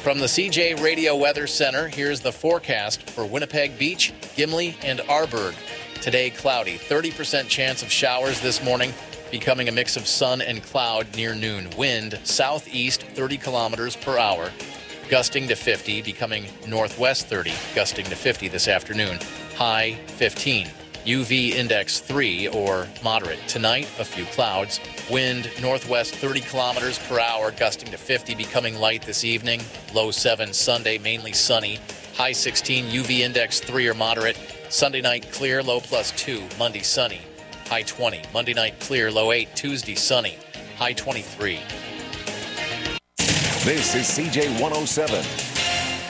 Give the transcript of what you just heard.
From the CJ Radio Weather Center, here's the forecast for Winnipeg Beach, Gimli, and Arborg. Today, cloudy. 30% chance of showers this morning, becoming a mix of sun and cloud near noon. Wind southeast 30 kilometers per hour, gusting to 50, becoming northwest 30, gusting to 50 this afternoon. High 15. UV index 3 or moderate. Tonight, a few clouds. Wind northwest 30 kilometers per hour, gusting to 50, becoming light this evening. Low 7 Sunday, mainly sunny. High 16, UV index 3 or moderate. Sunday night clear, low +2. Monday sunny. High 20. Monday night clear, low 8. Tuesday sunny. High 23. This is CJ 107.